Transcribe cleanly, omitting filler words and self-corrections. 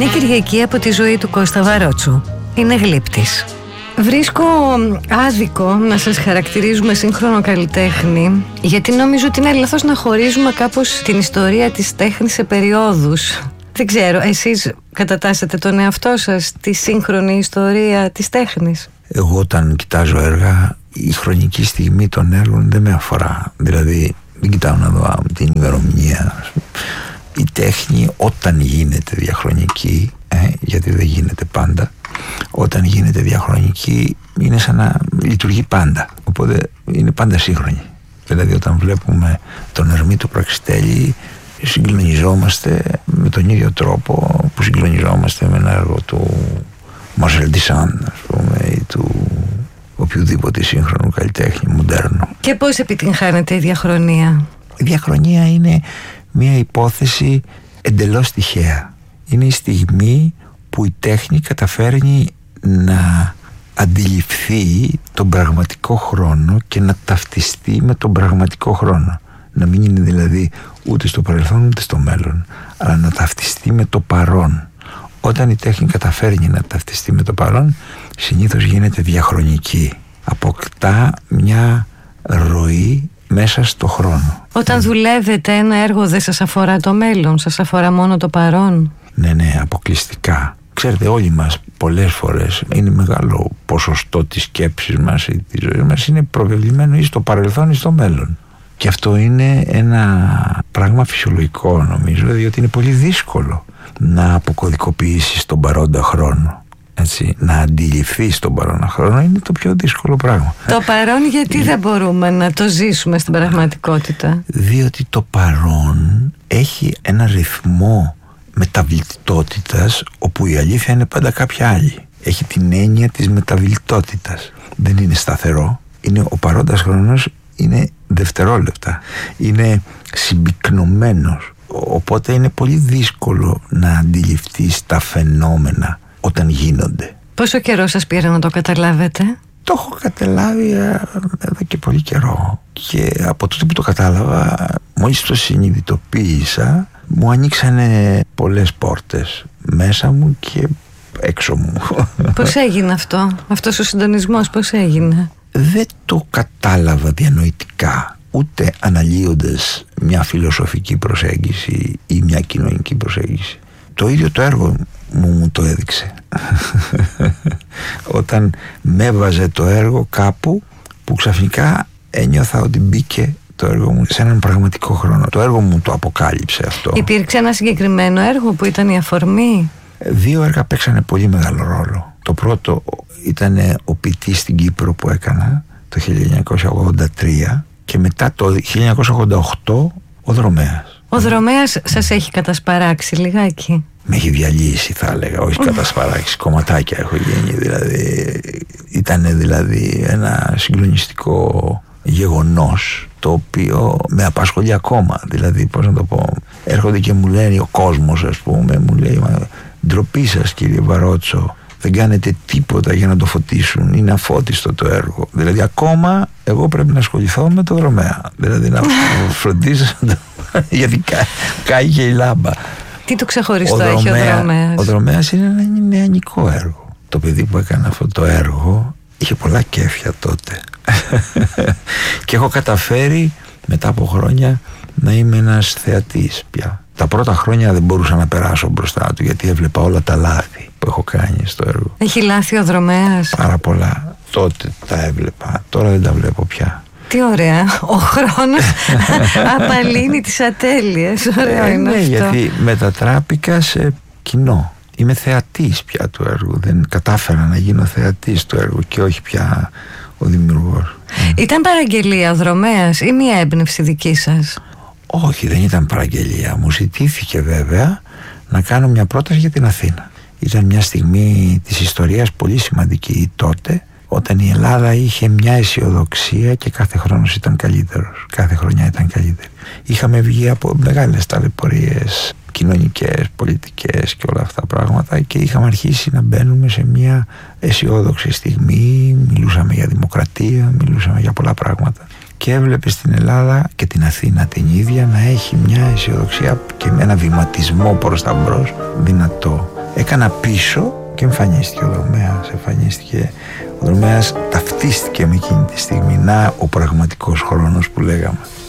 Κυριακή από τη ζωή του Κώστα Βαρότσου. Είναι γλύπτης. Βρίσκω άδικο να σας χαρακτηρίζουμε σύγχρονο καλλιτέχνη, γιατί νομίζω ότι είναι λάθος να χωρίζουμε κάπως την ιστορία της τέχνης σε περιόδους. Δεν ξέρω, εσείς κατατάσσετε τον εαυτό σας στη σύγχρονη ιστορία της τέχνης? Εγώ όταν κοιτάζω έργα, η χρονική στιγμή των έργων δεν με αφορά. Δηλαδή δεν κοιτάω να δω την ημερομηνία. Η τέχνη όταν γίνεται διαχρονική, γιατί δεν γίνεται πάντα, όταν γίνεται διαχρονική είναι σαν να λειτουργεί πάντα. Οπότε είναι πάντα σύγχρονη. Δηλαδή όταν βλέπουμε τον Ερμή του Πραξιτέλη, συγκλονιζόμαστε με τον ίδιο τρόπο που συγκλονιζόμαστε με ένα έργο του Μαρσέλ Ντισάν, ας πούμε, ή του οποιοδήποτε σύγχρονου καλλιτέχνη, μοντέρνου. Και πώς επιτυγχάνεται η διαχρονία? Η διαχρονία είναι μια υπόθεση εντελώς τυχαία. Είναι η στιγμή που η τέχνη καταφέρνει να αντιληφθεί τον πραγματικό χρόνο και να ταυτιστεί με τον πραγματικό χρόνο. Να μην είναι δηλαδή ούτε στο παρελθόν ούτε στο μέλλον, αλλά να ταυτιστεί με το παρόν. Όταν η τέχνη καταφέρνει να ταυτιστεί με το παρόν, συνήθως γίνεται διαχρονική. Αποκτά μια ροή μέσα στο χρόνο. Όταν δουλεύετε ένα έργο δεν σας αφορά το μέλλον, σας αφορά μόνο το παρόν? Ναι, αποκλειστικά. Ξέρετε, όλοι μας πολλές φορές είναι μεγάλο ποσοστό της σκέψης μας ή της ζωής μας είναι προβεβλημένο ή στο παρελθόν ή στο μέλλον. Και αυτό είναι ένα πράγμα φυσιολογικό, νομίζω, διότι είναι πολύ δύσκολο να αποκωδικοποιήσεις τον παρόντα χρόνο. Έτσι, να αντιληφθείς τον παρόν χρόνο είναι το πιο δύσκολο πράγμα. Το παρόν γιατί δεν μπορούμε να το ζήσουμε στην πραγματικότητα? Διότι το παρόν έχει ένα ρυθμό μεταβλητότητας όπου η αλήθεια είναι πάντα κάποια άλλη. Έχει την έννοια της μεταβλητότητας. Δεν είναι σταθερό. Είναι ο παρόντας χρόνος, είναι δευτερόλεπτα. Είναι συμπυκνωμένος. Οπότε είναι πολύ δύσκολο να αντιληφθείς τα φαινόμενα όταν γίνονται. Πόσο καιρό σας πήρε να το καταλάβετε? Το έχω καταλάβει εδώ και πολύ καιρό. Και από τότε που το κατάλαβα, μόλις το συνειδητοποίησα, μου ανοίξανε πολλές πόρτες μέσα μου και έξω μου. Πώς έγινε αυτός ο συντονισμός, πώς έγινε? Δεν το κατάλαβα διανοητικά, ούτε αναλύοντας μια φιλοσοφική προσέγγιση ή μια κοινωνική προσέγγιση. Το ίδιο το έργο μου το έδειξε. Όταν με έβαζε το έργο κάπου που ξαφνικά ένιωθα ότι μπήκε το έργο μου σε έναν πραγματικό χρόνο. Το έργο μου το αποκάλυψε αυτό. Υπήρξε ένα συγκεκριμένο έργο που ήταν η αφορμή? 2 έργα παίξανε πολύ μεγάλο ρόλο. Το πρώτο ήταν ο ποιητής στην Κύπρο που έκανα το 1983 και μετά το 1988 ο Δρομέας. Ο Δρομέας σας έχει κατασπαράξει λιγάκι? Με έχει διαλύσει, θα έλεγα, όχι κατασπαράξει, κομματάκια έχω γίνει. Δηλαδή, ήταν δηλαδή ένα συγκλονιστικό γεγονός το οποίο με απασχολεί ακόμα. Δηλαδή, πώς να το πω, έρχονται και μου λένε ο κόσμος, ας πούμε, μου λέει ντροπή σας κύριε Βαρότσο, δεν κάνετε τίποτα για να το φωτίσουν, είναι αφώτιστο το έργο. Δηλαδή ακόμα εγώ πρέπει να ασχοληθώ με το Δρομέα, δηλαδή να φροντίσω γιατί κάει και η λάμπα. Τι το ξεχωριστό έχει ο Δρομέας? Ο Δρομέας είναι ένα νεανικό έργο. Το παιδί που έκανε αυτό το έργο είχε πολλά κέφια τότε και έχω καταφέρει μετά από χρόνια να είμαι ένας θεατής πια. Τα πρώτα χρόνια δεν μπορούσα να περάσω μπροστά του γιατί έβλεπα όλα τα λάθη που έχω κάνει στο έργο. Έχει λάθη ο Δρομέας? Πάρα πολλά. Τότε τα έβλεπα, τώρα δεν τα βλέπω πια. Τι ωραία, ο χρόνος απαλύνει τις ατέλειες. Ωραίο είναι αυτό. Γιατί μετατράπηκα σε κοινό. Είμαι θεατής πια του έργου. Δεν κατάφερα να γίνω θεατής του έργου και όχι πια ο δημιουργός. Ήταν παραγγελία ο Δρομέας ή μια έμπνευση δική σας? Όχι, δεν ήταν παραγγελία. Μου ζητήθηκε βέβαια να κάνω μια πρόταση για την Αθήνα. Ήταν μια στιγμή της ιστορίας πολύ σημαντική τότε, όταν η Ελλάδα είχε μια αισιοδοξία και κάθε χρόνος ήταν καλύτερος. Κάθε χρονιά ήταν καλύτερη. Είχαμε βγει από μεγάλες ταλαιπωρίες κοινωνικές, πολιτικές και όλα αυτά τα πράγματα και είχαμε αρχίσει να μπαίνουμε σε μια αισιόδοξη στιγμή. Μιλούσαμε για δημοκρατία, μιλούσαμε για πολλά πράγματα. Και έβλεπε στην Ελλάδα και την Αθήνα την ίδια να έχει μια αισιοδοξία και με ένα βηματισμό προς τα μπρος δυνατό. έκανα πίσω και εμφανίστηκε ο Δρομέας. Ο Δρομέας ταυτίστηκε με εκείνη τη στιγμή. Να ο πραγματικός χρόνος που λέγαμε.